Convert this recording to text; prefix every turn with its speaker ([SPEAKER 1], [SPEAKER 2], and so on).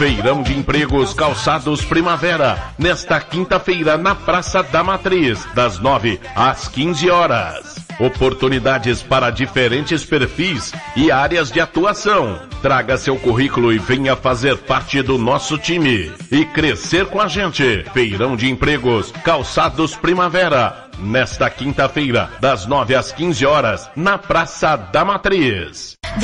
[SPEAKER 1] Feirão de Empregos Calçados Primavera, nesta quinta-feira na Praça da Matriz, das 9 às 15 horas. Oportunidades para diferentes perfis e áreas de atuação. Traga seu currículo e venha fazer parte do nosso time e crescer com a gente. Feirão de Empregos Calçados Primavera, nesta quinta-feira, das 9 às 15 horas, na Praça da Matriz.